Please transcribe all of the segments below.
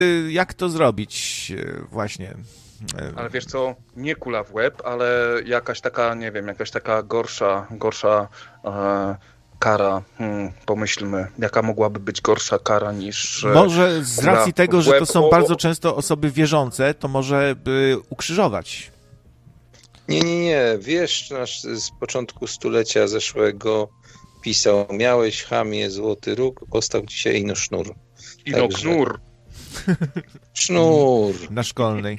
jak to zrobić właśnie? Ale wiesz co, nie kula w łeb, ale jakaś taka, nie wiem, jakaś taka gorsza kara. Pomyślmy, jaka mogłaby być gorsza kara niż... Może z racji tego, że to są bardzo często osoby wierzące, to może by ukrzyżować. Nie. Wiesz, nasz z początku stulecia zeszłego pisał: miałeś, chamie, złoty róg, postaw dzisiaj ino sznur. Ino knur. Sznur. Na szkolnej.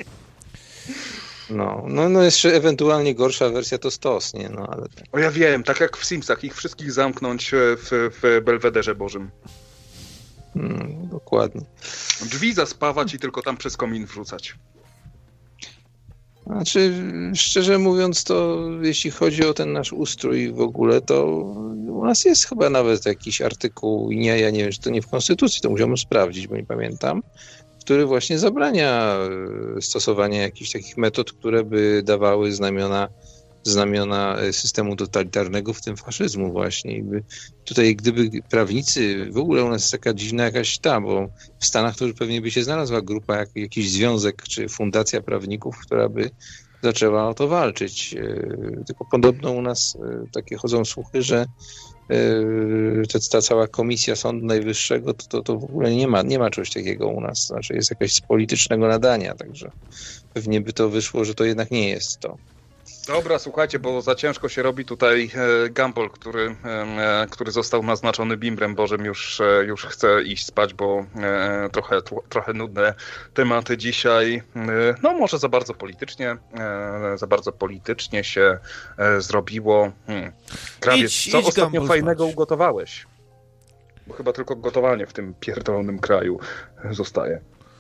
No jeszcze ewentualnie gorsza wersja to stos, nie? No ale... O ja wiem, tak jak w Simsach, ich wszystkich zamknąć w Belwederze Bożym. Dokładnie. Drzwi zaspawać i tylko tam przez komin wrzucać. Znaczy, szczerze mówiąc, to jeśli chodzi o ten nasz ustrój w ogóle, to u nas jest chyba nawet jakiś artykuł, ja nie wiem, czy to nie w Konstytucji, to musiałbym sprawdzić, bo nie pamiętam, który właśnie zabrania stosowania jakichś takich metod, które by dawały znamiona systemu totalitarnego, w tym faszyzmu właśnie. I tutaj gdyby prawnicy, w ogóle u nas jest taka dziwna jakaś bo w Stanach to już pewnie by się znalazła grupa, jakiś związek czy fundacja prawników, która by zaczęła o to walczyć. Tylko podobno u nas takie chodzą słuchy, że ta cała komisja Sądu Najwyższego to w ogóle nie ma czegoś takiego u nas. Znaczy jest jakaś z politycznego nadania, także pewnie by to wyszło, że to jednak nie jest to. Dobra, słuchajcie, bo za ciężko się robi tutaj. Gumball, który został naznaczony bimbrem Bożym, już chce iść spać, bo trochę nudne tematy dzisiaj. No może za bardzo politycznie się zrobiło. Krawiec, co ostatnio Gumball fajnego spać ugotowałeś? Bo chyba tylko gotowanie w tym pierdolonym kraju zostaje.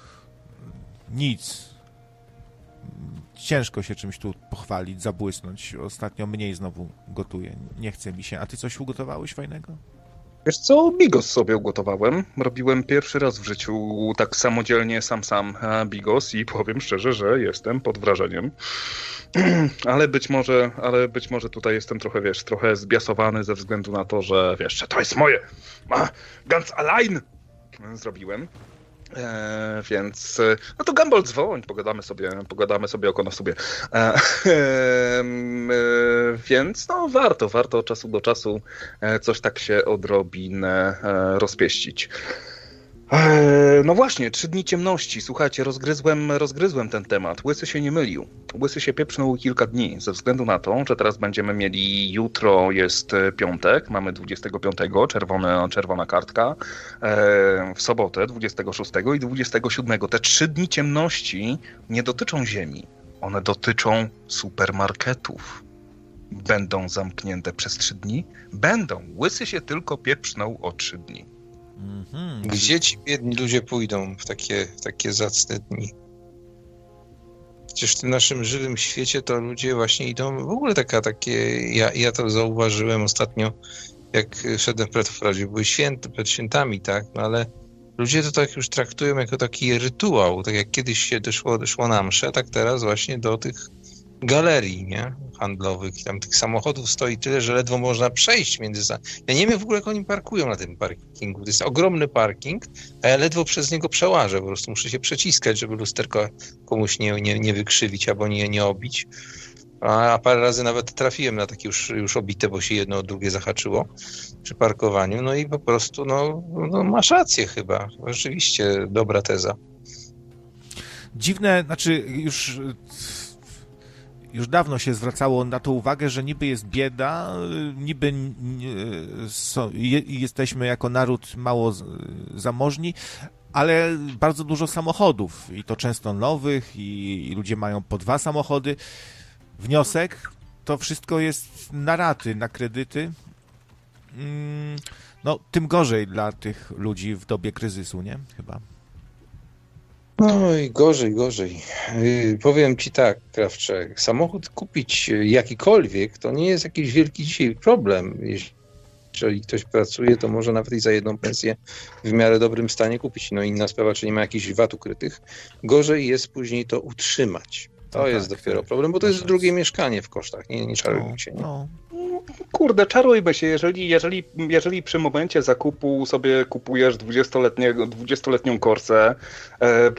Nic. Ciężko się czymś tu pochwalić, zabłysnąć. Ostatnio mniej znowu gotuję. Nie chce mi się. A ty coś ugotowałeś fajnego? Wiesz co, bigos sobie ugotowałem. Robiłem pierwszy raz w życiu tak samodzielnie, sam bigos i powiem szczerze, że jestem pod wrażeniem. Ale być może tutaj jestem trochę zbiasowany ze względu na to, że że to jest moje. Ganz allein zrobiłem. Więc no to Gumball, dzwoń, pogadamy sobie oko na sobie. Więc no warto od czasu do czasu coś tak się odrobinę rozpieścić. No właśnie, 3 dni ciemności. Słuchajcie, rozgryzłem ten temat. Łysy się nie mylił. Łysy się pieprznął kilka dni, ze względu na to, że teraz będziemy mieli, jutro jest piątek, mamy 25, czerwona kartka, w sobotę 26 i 27. Te 3 dni ciemności nie dotyczą Ziemi. One dotyczą supermarketów. Będą zamknięte przez 3 dni? Będą. Łysy się tylko pieprznął o 3 dni. Gdzie ci biedni ludzie pójdą w takie zacne dni? Przecież w tym naszym żywym świecie to ludzie właśnie idą, w ogóle ja to zauważyłem ostatnio, jak szedłem wprawdzie były przed świętami, tak, no ale ludzie to tak już traktują jako taki rytuał, tak jak kiedyś się doszło na mszę, tak teraz właśnie do tych galerii, nie? Handlowych i tam tych samochodów stoi tyle, że ledwo można przejść między... Ja nie wiem w ogóle, jak oni parkują na tym parkingu. To jest ogromny parking, a ja ledwo przez niego przełażę. Po prostu muszę się przeciskać, żeby lusterko komuś nie wykrzywić albo nie obić. A parę razy nawet trafiłem na takie już obite, bo się jedno o drugie zahaczyło przy parkowaniu. No i po prostu, masz rację chyba. Rzeczywiście dobra teza. Dziwne, znaczy już dawno się zwracało na to uwagę, że niby jest bieda, niby jesteśmy jako naród mało zamożni, ale bardzo dużo samochodów i to często nowych i ludzie mają po 2 samochody. Wniosek, to wszystko jest na raty, na kredyty. No, tym gorzej dla tych ludzi w dobie kryzysu, nie? Chyba. No i gorzej. Powiem ci tak, Krawcze, samochód kupić jakikolwiek, to nie jest jakiś wielki dzisiaj problem. Jeżeli ktoś pracuje, to może nawet i za jedną pensję w miarę dobrym stanie kupić. No inna sprawa, czy nie ma jakichś VAT ukrytych. Gorzej jest później to utrzymać. To jest dopiero problem, bo to jest drugie mieszkanie w kosztach, nie czarujmy się. Nie? Kurde, czarujmy się, jeżeli przy momencie zakupu sobie kupujesz 20-letnią Corsę,